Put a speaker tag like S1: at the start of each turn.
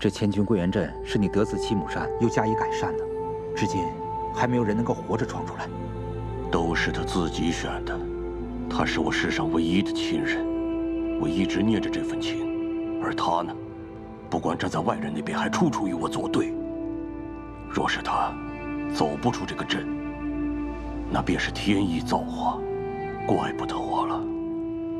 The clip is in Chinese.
S1: 这千军归元阵是你得自七母山又加以改善的，至今还没有人能够活着闯出来。
S2: 都是他自己选的，他是我世上唯一的亲人，我一直念着这份情。而他呢，不管站在外人那边，还处处与我作对。若是他走不出这个阵，那便是天意造化，怪不得我了。